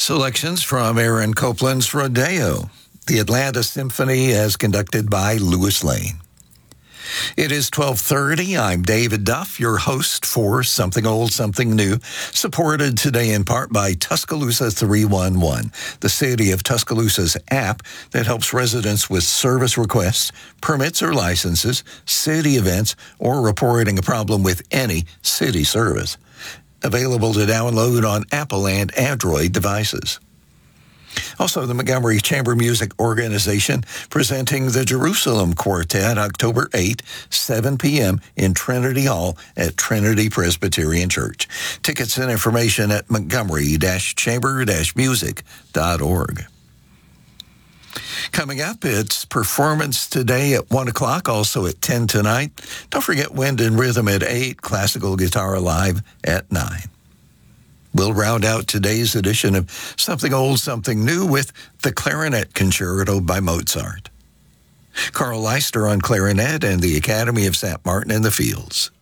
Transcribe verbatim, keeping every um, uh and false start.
Selections from Aaron Copland's Rodeo, the Atlanta Symphony as conducted by Louis Lane. It is twelve thirty. I'm David Duff, your host for Something Old, Something New, supported today in part by Tuscaloosa three one one, the City of Tuscaloosa's app that helps residents with service requests, permits or licenses, city events, or reporting a problem with any city service. Available to download on Apple and Android devices. Also, the Montgomery Chamber Music Organization presenting the Jerusalem Quartet October eighth, seven p.m. in Trinity Hall at Trinity Presbyterian Church. Tickets and information at montgomery chamber music dot org. Coming up, it's Performance Today at one o'clock, also at ten tonight. Don't forget Wind and Rhythm at eight, Classical Guitar Live at nine. We'll round out today's edition of Something Old, Something New with the Clarinet Concerto by Mozart. Carl Leister on clarinet and the Academy of Saint Martin in the Fields.